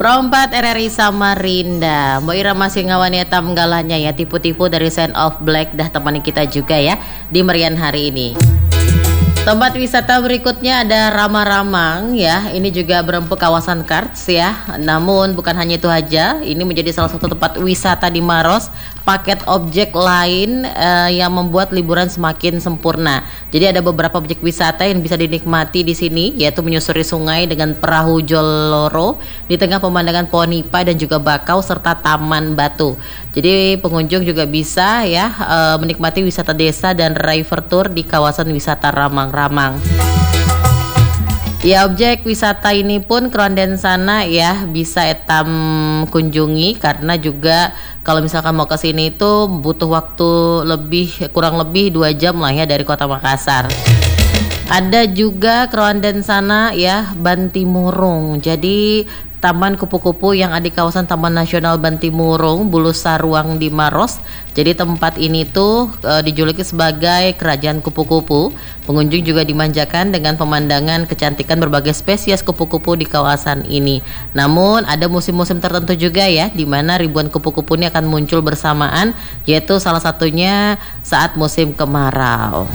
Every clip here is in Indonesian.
Perompat RRI Samarinda, Mbak Ira masih ngawani tamgalanya ya, tipu-tipu dari Sign of Black dah temani kita juga ya di merian hari ini. Tempat wisata berikutnya ada Rama-Ramang ya. Ini juga berempuk kawasan Karts ya. Namun bukan hanya itu aja, ini menjadi salah satu tempat wisata di Maros. Paket objek lain yang membuat liburan semakin sempurna. Jadi ada beberapa objek wisata yang bisa dinikmati di sini, yaitu menyusuri sungai dengan perahu Joloro di tengah pemandangan pohon nipah dan juga bakau serta taman batu. Jadi pengunjung juga bisa ya menikmati wisata desa dan river tour di kawasan wisata Ramang-Ramang. Ya, objek wisata ini pun keronden sana ya bisa etam kunjungi, karena juga kalau misalkan mau ke sini itu butuh waktu kurang lebih 2 jam lah ya dari Kota Makassar. Ada juga keronden sana ya Bantimurung. Jadi Taman Kupu-Kupu yang ada di kawasan Taman Nasional Bantimurung, Bulu Saruang di Maros. Jadi tempat ini tuh dijuluki sebagai kerajaan kupu-kupu. Pengunjung juga dimanjakan dengan pemandangan kecantikan berbagai spesies kupu-kupu di kawasan ini. Namun ada musim-musim tertentu juga ya, di mana ribuan kupu-kupu ini akan muncul bersamaan, yaitu salah satunya saat musim kemarau.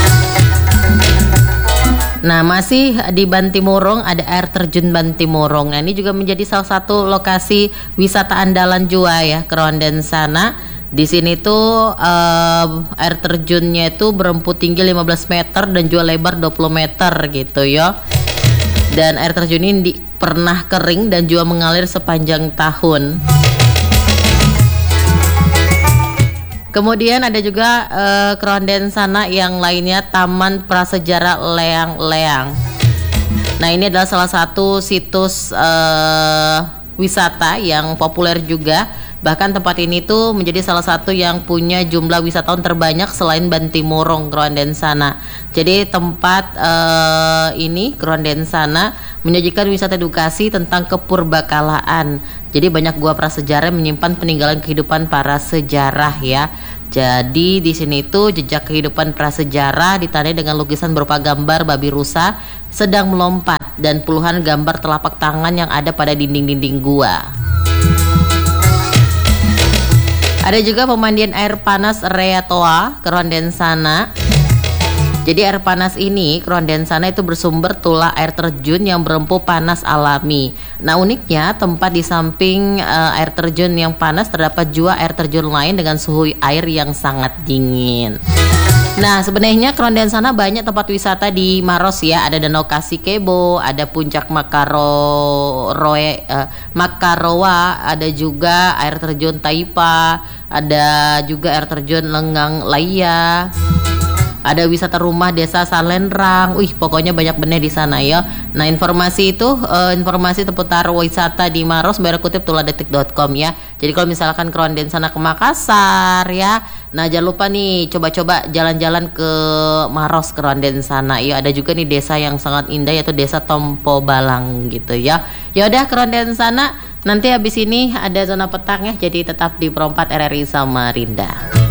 Nah, masih di Bantimurung ada air terjun Bantimurung. Nah, ini juga menjadi salah satu lokasi wisata andalan jua ya, keronden sana. Di sini tuh air terjunnya itu berempuk tinggi 15 meter dan juga lebar 20 meter gitu ya. Dan air terjun ini pernah kering dan juga mengalir sepanjang tahun. Kemudian ada juga keronden sana yang lainnya, Taman Prasejarah Leang-Leang. Nah, ini adalah salah satu situs wisata yang populer juga. Bahkan tempat ini tuh menjadi salah satu yang punya jumlah wisatawan terbanyak selain Bantimurung, keronden sana. Jadi tempat ini keronden sana menyajikan wisata edukasi tentang kepurbakalaan. Jadi banyak gua prasejarah menyimpan peninggalan kehidupan para sejarah ya. Jadi di sini tuh jejak kehidupan prasejarah ditandai dengan lukisan berupa gambar babi rusa sedang melompat dan puluhan gambar telapak tangan yang ada pada dinding-dinding gua. Ada juga pemandian air panas Reatoa, keronden sana. Jadi air panas ini, keronden sana itu bersumber tulah air terjun yang berempuk panas alami. Nah, uniknya tempat di samping air terjun yang panas terdapat juga air terjun lain dengan suhu air yang sangat dingin. Nah, sebenarnya keronden sana banyak tempat wisata di Maros ya. Ada Danau Kasikebo, ada Puncak Makarowa, ada juga air terjun Taipa, ada juga air terjun Lenggang Laya. Ada wisata rumah desa Salenrang. Pokoknya banyak bener di sana ya. Nah, informasi itu informasi seputar wisata di Maros bayar kutip tuladetik.com ya. Jadi kalau misalkan keronden sana ke Makassar ya, nah jangan lupa nih coba-coba jalan-jalan ke Maros keronden sana ya. Ada juga nih desa yang sangat indah, yaitu desa Tompo Balang gitu ya. Ya udah, keronden sana nanti habis ini ada zona petang ya. Jadi tetap di Perompat RRI Samarinda.